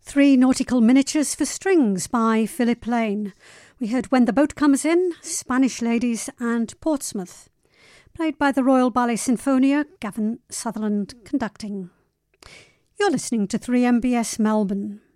Three Nautical Miniatures for Strings by Philip Lane. We heard When the Boat Comes In, Spanish Ladies and Portsmouth. Played by the Royal Ballet Sinfonia, Gavin Sutherland conducting. You're listening to 3MBS Melbourne.